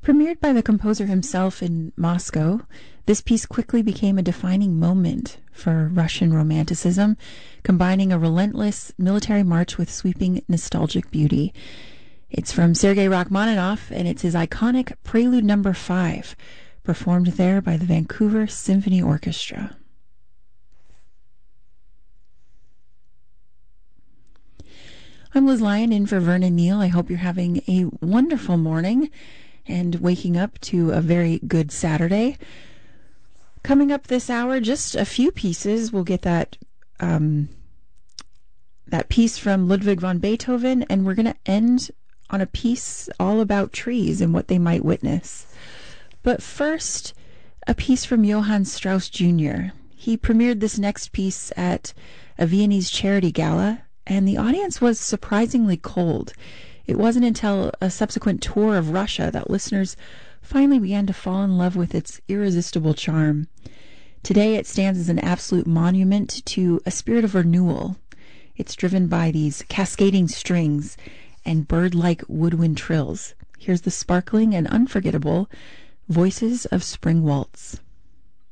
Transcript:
Premiered by the composer himself in Moscow, this piece quickly became a defining moment for Russian Romanticism, combining a relentless military march with sweeping nostalgic beauty. It's from Sergei Rachmaninoff, and it's his iconic Prelude No. 5, performed there by the Vancouver Symphony Orchestra. I'm Liz Lyon in for Vernon Neal. I hope you're having a wonderful morning and waking up to a very good Saturday. Coming up this hour, just a few pieces. We'll get that piece from Ludwig van Beethoven, and we're going to end on a piece all about trees and what they might witness. But first, a piece from Johann Strauss Jr. He premiered this next piece at a Viennese charity gala, and the audience was surprisingly cold. It wasn't until a subsequent tour of Russia that listeners finally began to fall in love with its irresistible charm. Today it stands as an absolute monument to a spirit of renewal. It's driven by these cascading strings and bird-like woodwind trills. Here's the sparkling and unforgettable Voices of Spring Waltz.